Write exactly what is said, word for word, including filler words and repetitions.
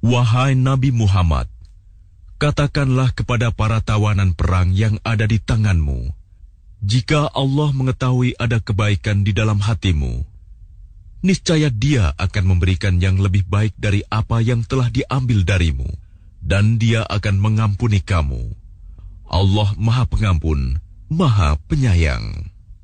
Wahai Nabi Muhammad, katakanlah kepada para tawanan perang yang ada di tanganmu, jika Allah mengetahui ada kebaikan di dalam hatimu, niscaya Dia akan memberikan yang lebih baik dari apa yang telah diambil darimu, dan Dia akan mengampuni kamu. Allah Maha Pengampun, Maha Penyayang.